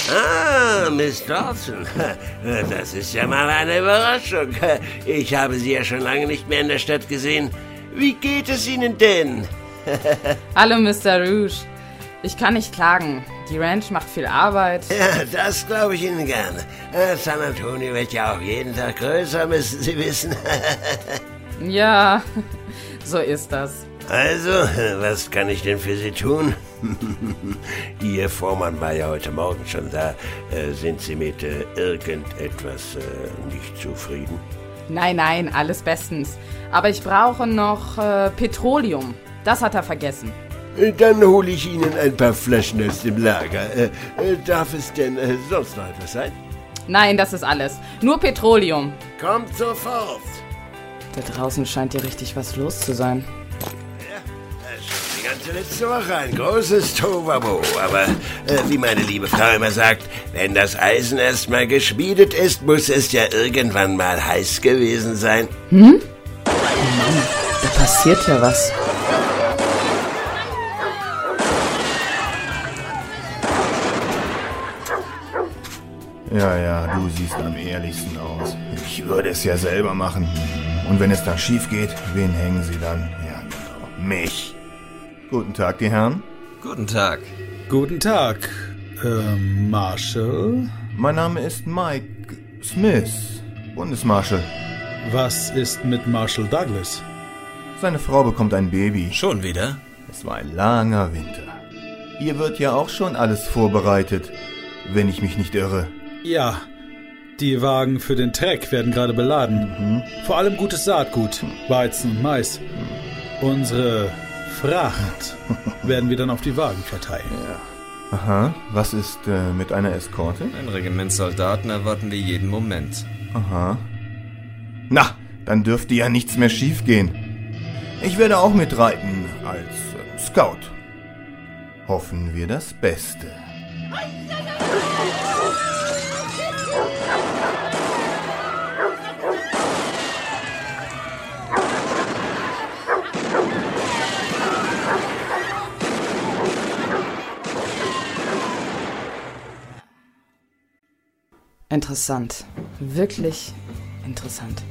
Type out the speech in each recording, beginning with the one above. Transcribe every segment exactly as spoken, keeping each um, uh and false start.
Ah, Miss Dawson. Das ist ja mal eine Überraschung. Ich habe Sie ja schon lange nicht mehr in der Stadt gesehen. Wie geht es Ihnen denn? Hallo, Mister Rouge. Ich kann nicht klagen. Die Ranch macht viel Arbeit. Ja, das glaube ich Ihnen gerne. San Antonio wird ja auch jeden Tag größer, müssen Sie wissen. Ja, so ist das. Also, was kann ich denn für Sie tun? Ihr Vormann war ja heute Morgen schon da. Sind Sie mit äh, irgendetwas äh, nicht zufrieden? Nein, nein, alles bestens. Aber ich brauche noch äh, Petroleum. Das hat er vergessen. Dann hole ich Ihnen ein paar Flaschen aus dem Lager. Äh, äh, darf es denn äh, sonst noch etwas sein? Nein, das ist alles. Nur Petroleum. Kommt sofort. Da draußen scheint ja richtig was los zu sein. Die ganze letzte Woche ein großes Tohuwabohu. Aber äh, wie meine liebe Frau immer sagt, wenn das Eisen erst mal geschmiedet ist, muss es ja irgendwann mal heiß gewesen sein. Hm? Oh Mann, da passiert ja was. Ja, ja, du siehst am ehrlichsten aus. Ich würde es ja selber machen. Und wenn es dann schief geht, wen hängen sie dann? Ja, genau, mich. Guten Tag, die Herren. Guten Tag. Guten Tag, ähm, Marshall. Mein Name ist Mike Smith, Bundesmarshal. Was ist mit Marshall Douglas? Seine Frau bekommt ein Baby. Schon wieder? Es war ein langer Winter. Hier wird ja auch schon alles vorbereitet, wenn ich mich nicht irre. Ja, die Wagen für den Treck werden gerade beladen. Mhm. Vor allem gutes Saatgut, Weizen und Mais. Unsere Fracht werden wir dann auf die Wagen verteilen. Ja. Aha, was ist äh, mit einer Eskorte? Ein Regiment Soldaten erwarten wir jeden Moment. Aha. Na, dann dürfte ja nichts mehr schiefgehen. Ich werde auch mitreiten als äh, Scout. Hoffen wir das Beste. Interessant. Wirklich interessant.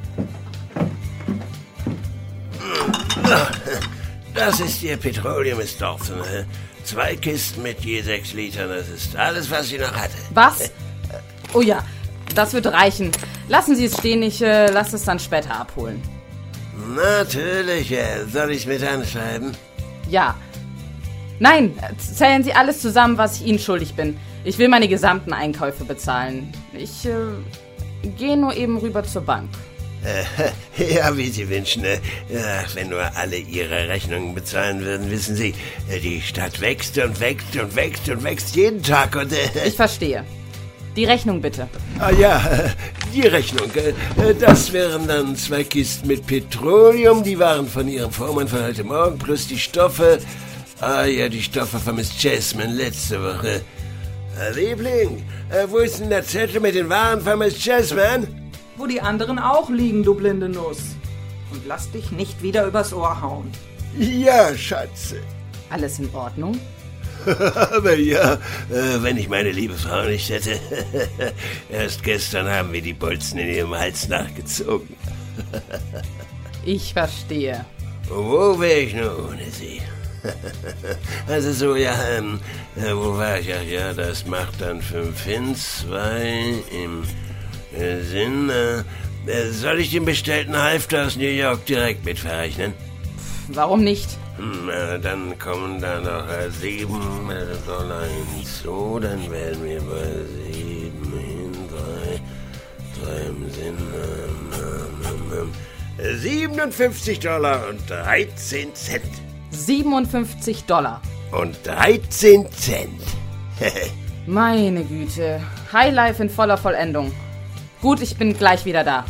Das ist Ihr Petroleum, Miss Dawson. Zwei Kisten mit je sechs Litern. Das ist alles, was sie noch hatte. Was? Oh ja, das wird reichen. Lassen Sie es stehen, ich äh, lasse es dann später abholen. Natürlich. Äh, soll ich es mit anschreiben? Ja. Nein, zählen Sie alles zusammen, was ich Ihnen schuldig bin. Ich will meine gesamten Einkäufe bezahlen. Ich äh, gehe nur eben rüber zur Bank. Äh, ja, wie Sie wünschen. Äh, wenn nur alle Ihre Rechnungen bezahlen würden, wissen Sie, äh, die Stadt wächst und wächst und wächst und wächst jeden Tag. Und, äh, ich verstehe. Die Rechnung bitte. Ah ja, äh, die Rechnung. Äh, das wären dann zwei Kisten mit Petroleum. Die waren von Ihrem Vormann von heute Morgen, plus die Stoffe. Ah ja, die Stoffe von Miss Jasmine letzte Woche. Äh, Liebling, äh, wo ist denn der Zettel mit den Waren von Miss Jasmine? Wo die anderen auch liegen, du blinde Nuss. Und lass dich nicht wieder übers Ohr hauen. Ja, Schatze. Alles in Ordnung? Aber ja, äh, wenn ich meine liebe Frau nicht hätte. Erst gestern haben wir die Bolzen in ihrem Hals nachgezogen. Ich verstehe. Wo wäre ich nur ohne sie? Also so, ja, ähm, äh, wo war ich? Ach ja, das macht dann fünf hin, zwei im äh, Sinn. Äh, soll ich den bestellten Halfter aus New York direkt mit verrechnen? Warum nicht? Hm, äh, dann kommen da noch äh, sieben Dollar hinzu, dann werden wir bei sieben hin, drei, drei im Sinn, ähm, ähm, ähm, siebenundfünfzig Dollar und dreizehn Cent. siebenundfünfzig Dollar. Und dreizehn Cent. Meine Güte. Highlife in voller Vollendung. Gut, ich bin gleich wieder da.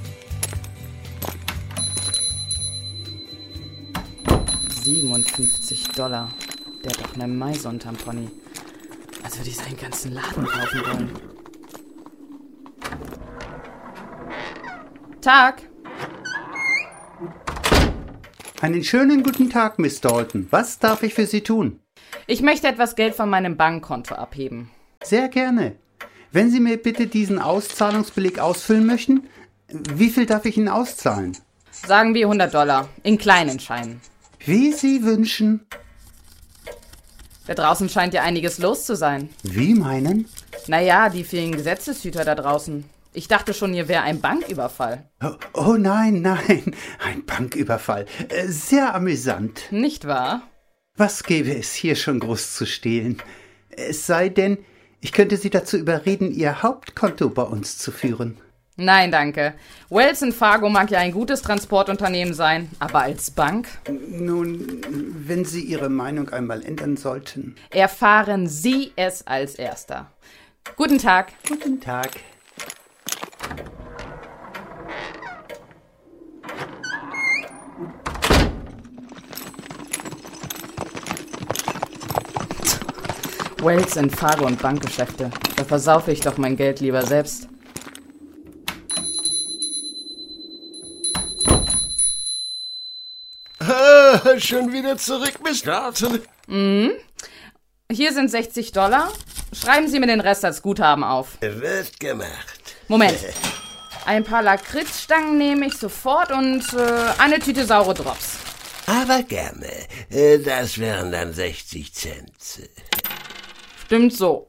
siebenundfünfzig Dollar. Der hat doch eine Meise unterm Pony. Als würde ich seinen ganzen Laden kaufen wollen. Tag. Einen schönen guten Tag, Miss Dalton. Was darf ich für Sie tun? Ich möchte etwas Geld von meinem Bankkonto abheben. Sehr gerne. Wenn Sie mir bitte diesen Auszahlungsbeleg ausfüllen möchten, wie viel darf ich Ihnen auszahlen? Sagen wir hundert Dollar, in kleinen Scheinen. Wie Sie wünschen. Da draußen scheint ja einiges los zu sein. Wie meinen? Naja, die vielen Gesetzeshüter da draußen. Ich dachte schon, hier wäre ein Banküberfall. Oh, oh nein, nein, ein Banküberfall. Äh, Sehr amüsant. Nicht wahr? Was gäbe es hier schon groß zu stehlen? Es sei denn, ich könnte Sie dazu überreden, Ihr Hauptkonto bei uns zu führen. Nein, danke. Wells and Fargo mag ja ein gutes Transportunternehmen sein, aber als Bank? Nun, wenn Sie Ihre Meinung einmal ändern sollten. Erfahren Sie es als Erster. Guten Tag. Guten Tag. Wells and Fargo und Bankgeschäfte. Da versaufe ich doch mein Geld lieber selbst. Ah, schon wieder zurück, Miss Dalton. Mhm. Hier sind sechzig Dollar. Schreiben Sie mir den Rest als Guthaben auf. Wird gemacht. Moment. Ein paar Lakritzstangen nehme ich sofort und äh, eine Tüte saure Drops. Aber gerne. Äh, Das wären dann sechzig Cent. Stimmt so.